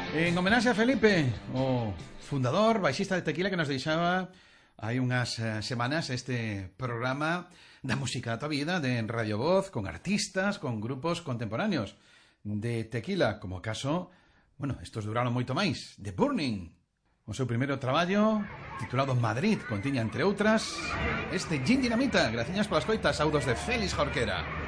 En homenaxe a Felipe, o fundador, baixista de Tequila, que nos deixaba hai unhas semanas este programa da música da tua vida de Radio Voz, con artistas, con grupos contemporáneos de Tequila, como o caso, bueno, estos duraron moito máis, The Burning. O seu primeiro traballo, titulado Madrid, contiña, entre outras, este Gin Dinamita. Graciñas polas coitas, audos de Félix Jorquera.